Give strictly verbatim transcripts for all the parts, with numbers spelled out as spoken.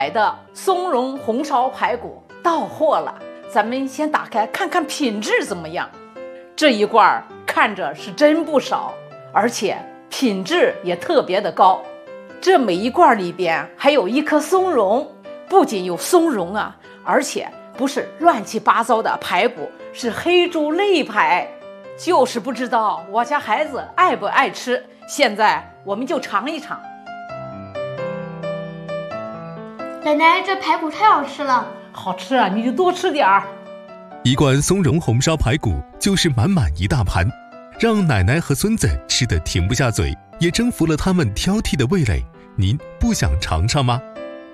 买的松茸红烧排骨到货了，咱们先打开看看品质怎么样。这一罐看着是真不少，而且品质也特别的高。这每一罐里边还有一颗松茸，不仅有松茸啊，而且不是乱七八糟的排骨，是黑猪肋排。就是不知道我家孩子爱不爱吃，现在我们就尝一尝。 奶奶，这排骨太好吃了。 好吃啊，你就多吃点儿。 一罐松茸红烧排骨就是满满一大盘，让奶奶和孙子吃得停不下嘴，也征服了他们挑剔的味蕾。您不想尝尝吗？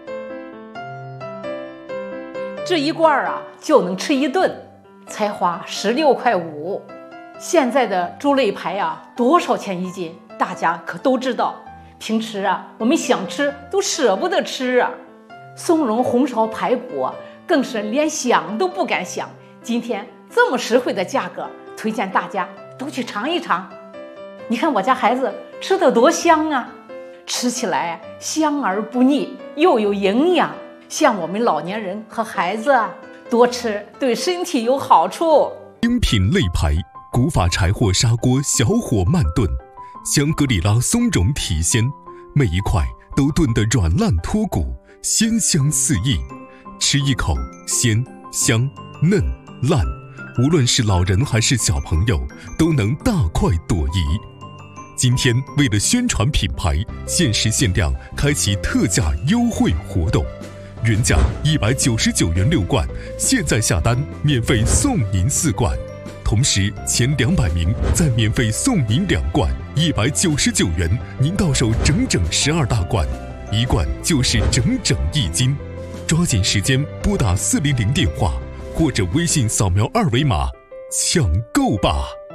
这一罐啊就能吃一顿，才花十六块五。现在的猪肋排啊多少钱一斤？大家可都知道。平时啊我们想吃都舍不得吃啊。松茸红烧排骨啊更是连想都不敢想。今天这么实惠的价格，推荐大家都去尝一尝。你看我家孩子吃得多香啊，吃起来香而不腻，又有营养。像我们老年人和孩子啊，多吃对身体有好处。 精品肋排，古法柴火砂锅小火慢炖，香格里拉松茸体鲜，每一块都炖得软烂脱骨，鲜香四溢。吃一口，鲜香嫩烂，无论是老人还是小朋友，都能大快朵颐。今天为了宣传品牌，限时限量开启特价优惠活动，原价一百九十九元六罐，现在下单免费送您四罐，同时前两百名再免费送您两罐，一百九十九元您到手整整十二大罐，一罐就是整整一斤。抓紧时间拨打四零零电话，或者微信扫描二维码抢购吧。